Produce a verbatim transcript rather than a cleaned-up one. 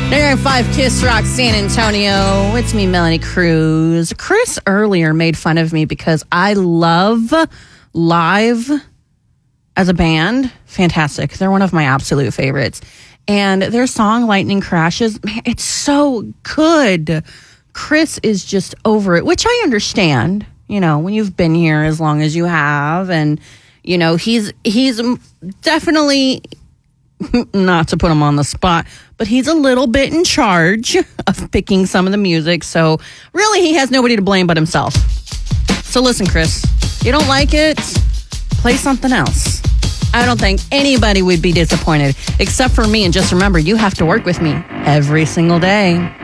There are five Kiss Rock San Antonio. It's me, Melanie Cruz. Chris earlier made fun of me because I love Live as a band. Fantastic. They're one of my absolute favorites. And their song, Lightning Crashes, man, it's so good. Chris is just over it, which I understand, you know, when you've been here as long as you have. And, you know, he's he's definitely, not to put him on the spot, but he's a little bit in charge of picking some of the music. So really, he has nobody to blame but himself. So listen, Chris, you don't like it? Play something else. I don't think anybody would be disappointed except for me. And just remember, you have to work with me every single day.